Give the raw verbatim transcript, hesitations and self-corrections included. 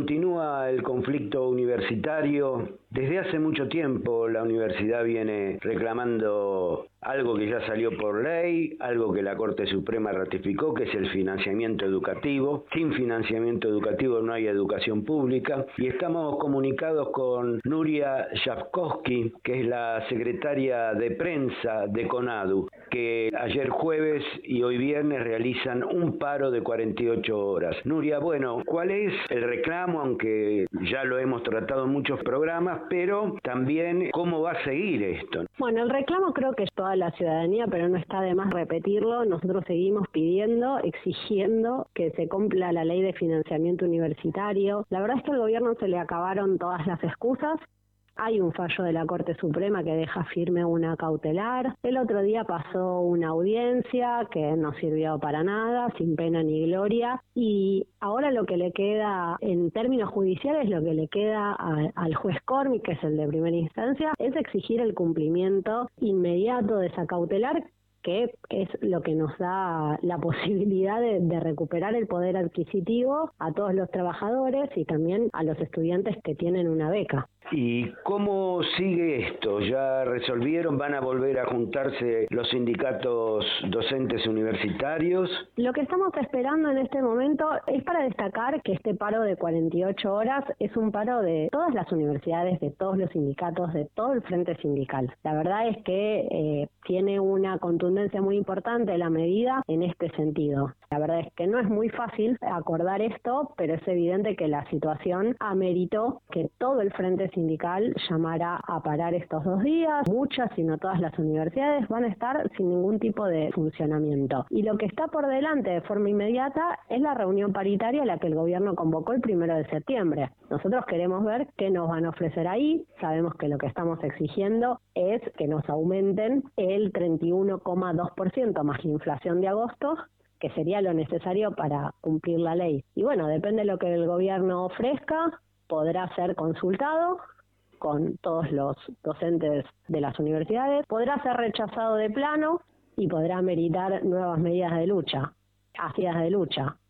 continúa el conflicto universitario. Desde hace mucho tiempo la universidad viene reclamando algo que ya salió por ley, algo que la Corte Suprema ratificó, que es el financiamiento educativo. Sin financiamiento educativo no hay educación pública. Y estamos comunicados con Nuria Yavkovsky, que es la secretaria de prensa de CONADU, que ayer jueves y hoy viernes realizan un paro de cuarenta y ocho horas. Nuria, bueno, ¿cuál es el reclamo? Aunque ya lo hemos tratado en muchos programas, pero también cómo va a seguir esto. Bueno, el reclamo creo que es toda la ciudadanía, pero no está de más repetirlo. Nosotros seguimos pidiendo, exigiendo que se cumpla la ley de financiamiento universitario. La verdad es que al gobierno se le acabaron todas las excusas. Hay un fallo de la Corte Suprema que deja firme una cautelar. El otro día pasó una audiencia que no sirvió para nada, sin pena ni gloria. Y ahora lo que le queda, en términos judiciales, lo que le queda a, al juez Cormi, que es el de primera instancia, es exigir el cumplimiento inmediato de esa cautelar, que es lo que nos da la posibilidad de, de recuperar el poder adquisitivo a todos los trabajadores y también a los estudiantes que tienen una beca. ¿Y cómo sigue esto? ¿Ya resolvieron? ¿Van a volver a juntarse los sindicatos docentes universitarios? Lo que estamos esperando en este momento es para destacar que este paro de cuarenta y ocho horas es un paro de todas las universidades, de todos los sindicatos, de todo el frente sindical. La verdad es que eh, tiene una contundencia muy importante la medida en este sentido. La verdad es que no es muy fácil acordar esto, pero es evidente que la situación ameritó que todo el frente sindical llamara a parar estos dos días. Muchas, si no todas las universidades van a estar sin ningún tipo de funcionamiento. Y lo que está por delante de forma inmediata es la reunión paritaria a la que el gobierno convocó el primero de septiembre. Nosotros queremos ver qué nos van a ofrecer ahí. Sabemos que lo que estamos exigiendo es que nos aumenten el treinta y uno coma dos por ciento más la inflación de agosto, que sería lo necesario para cumplir la ley. Y bueno, depende de lo que el gobierno ofrezca, podrá ser consultado con todos los docentes de las universidades, podrá ser rechazado de plano y podrá meritar nuevas medidas de lucha, asidas de lucha.